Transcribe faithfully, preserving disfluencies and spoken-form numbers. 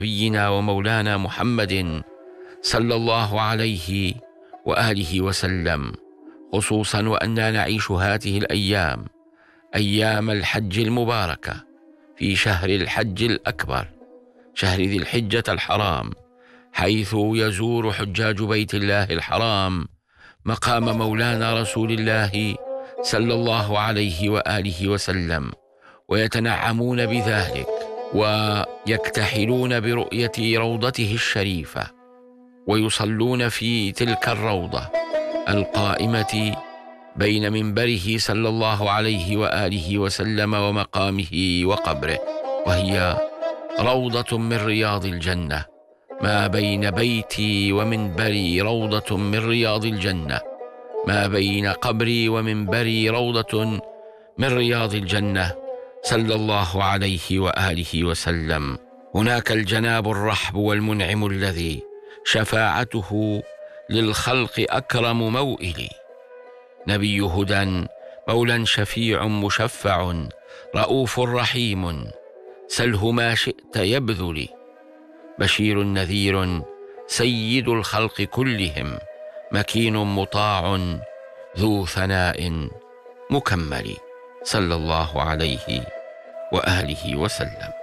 نبينا ومولانا محمد صلى الله عليه وآله وسلم، خصوصا وأننا نعيش هذه الأيام أيام الحج المباركة في شهر الحج الأكبر، شهر ذي الحجة الحرام، حيث يزور حجاج بيت الله الحرام مقام مولانا رسول الله صلى الله عليه وآله وسلم، ويتنعمون بذلك ويكتحلون برؤية روضته الشريفة، ويصلون في تلك الروضة القائمة بين منبره صلى الله عليه وآله وسلم ومقامه وقبره، وهي روضة من رياض الجنة، ما بين بيتي ومنبري روضة من رياض الجنة، ما بين قبري ومنبري روضة من رياض الجنة، صلى الله عليه وآله وسلم. هناك الجناب الرحب والمنعم الذي شفاعته للخلق أكرم موئل، نبي هدى مولى شفيع مشفع رؤوف رحيم، سله ما شئت يبذل، بشير نذير سيد الخلق كلهم، مكين مطاع ذو ثناء مكمل، صلى الله عليه وآله وسلم.